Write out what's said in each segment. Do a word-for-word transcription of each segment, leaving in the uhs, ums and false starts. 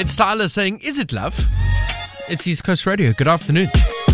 It's Tyler saying, is it love? It's East Coast Radio. Good afternoon.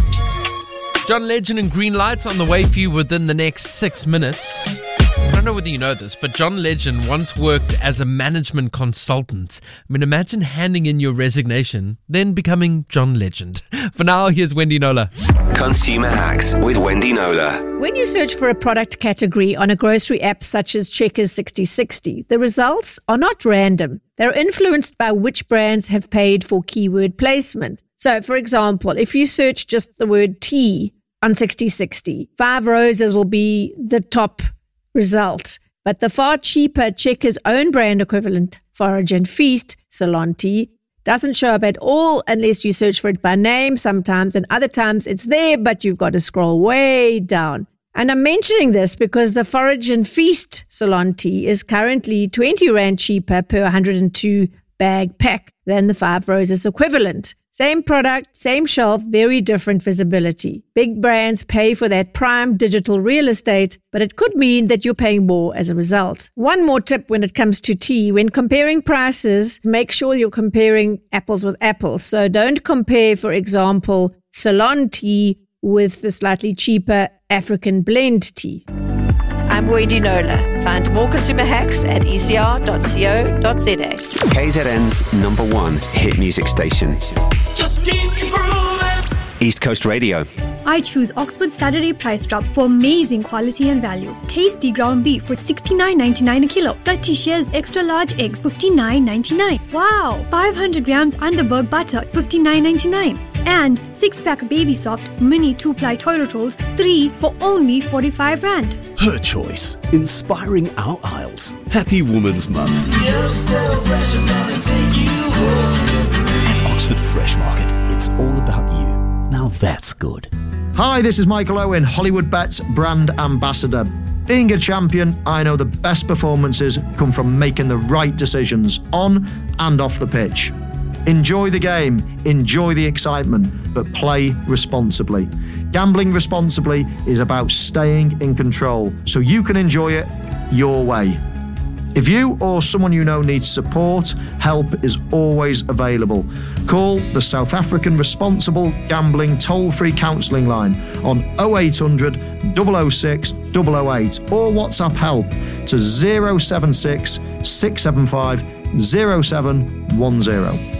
John Legend and Green Lights on the way for you within the next six minutes. I don't know whether you know this, but John Legend once worked as a management consultant. I mean, imagine handing in your resignation, then becoming John Legend. For now, here's Wendy Nola. Consumer Hacks with Wendy Nola. When you search for a product category on a grocery app such as Checkers sixty sixty, the results are not random. They're influenced by which brands have paid for keyword placement. So, for example, if you search just the word tea on sixty sixty, Five Roses will be the top result. But the far cheaper Checkers own brand equivalent, Forage and Feast, Ceylon Tea, doesn't show up at all unless you search for it by name sometimes, and other times it's there, but you've got to scroll way down. And I'm mentioning this because the Forage and Feast Ceylon Tea is currently twenty rand cheaper per one hundred two bag pack than the Five Roses equivalent. Same product, same shelf, very different visibility. Big brands pay for that prime digital real estate, but it could mean that you're paying more as a result. One more tip when it comes to tea. When comparing prices, make sure you're comparing apples with apples. So don't compare, for example, Ceylon Tea with the slightly cheaper African blend tea. I'm Wendy Nola. Find more consumer hacks at e c r dot co dot z a. K Z N's number one hit music station. Just keep grooving. East Coast Radio. I choose Oxford Saturday Price Drop for amazing quality and value. Tasty ground beef for sixty-nine ninety-nine a kilo. thirty shares extra large eggs, fifty-nine ninety-nine. Wow! five hundred grams Underberg butter, fifty-nine ninety-nine. And six pack Baby Soft mini two-ply toilet rolls, three for only forty-five rand. Her choice, inspiring our aisles. Happy Women's Month. You're so fresh, I'm gonna take you home. At Oxford Fresh Market, it's all about you. Now that's good. Hi, this is Michael Owen, Hollywood Bets brand ambassador. Being a champion, I know the best performances come from making the right decisions on and off the pitch. Enjoy the game, enjoy the excitement, but play responsibly. Gambling responsibly is about staying in control so you can enjoy it your way. If you or someone you know needs support, help is always available. Call the South African Responsible Gambling Toll-Free Counselling Line on oh eight hundred, double oh six, double oh eight or WhatsApp help to zero seven six, six seven five, zero seven one zero.